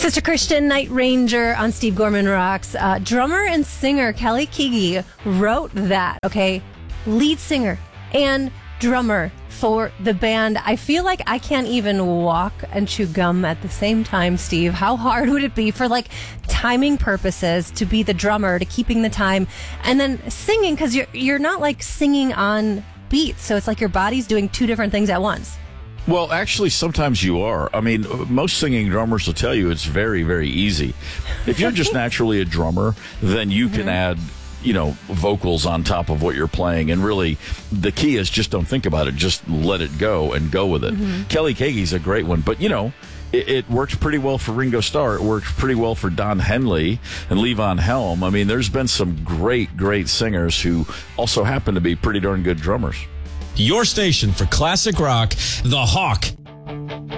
Sister Christian, Night Ranger on Steve Gorman Rocks. Drummer and singer Kelly Keagy wrote that, okay? Lead singer and drummer for the band. I feel like I can't even walk and chew gum at the same time, Steve. How hard would it be for, like, timing purposes to be the drummer, to keeping the time, and then singing, because you're not, like, singing on beats, so it's like your body's doing two different things at once. Well, actually, sometimes you are. I mean, most singing drummers will tell you it's very, very easy. If you're just naturally a drummer, then you can add, vocals on top of what you're playing. And really, the key is just don't think about it. Just let it go and go with it. Kelly Keagy's a great one. But, it worked pretty well for Ringo Starr. It worked pretty well for Don Henley and Levon Helm. I mean, there's been some great, great singers who also happen to be pretty darn good drummers. Your station for classic rock, The Hawk.